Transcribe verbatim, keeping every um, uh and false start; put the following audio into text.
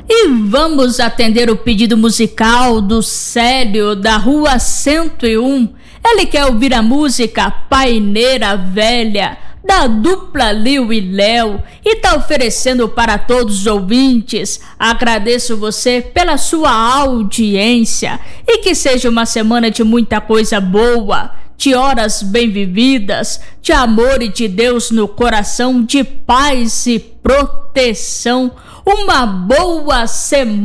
E vamos atender o pedido musical do Célio, da Rua cento e um. Ele quer ouvir a música Paineira Velha, da dupla Liu e Léo, e tá oferecendo para todos os ouvintes. Agradeço você pela sua audiência e que seja uma semana de muita coisa boa, de horas bem vividas, de amor e de Deus no coração, de paz e proteção. Uma boa semana.